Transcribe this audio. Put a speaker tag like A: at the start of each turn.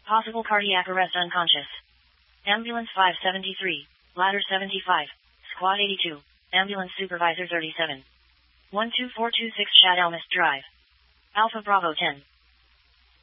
A: Possible cardiac arrest unconscious. Ambulance 573, ladder 75, squad 82, ambulance supervisor 37. 12426 Shad Almas Drive. Alpha Bravo 10.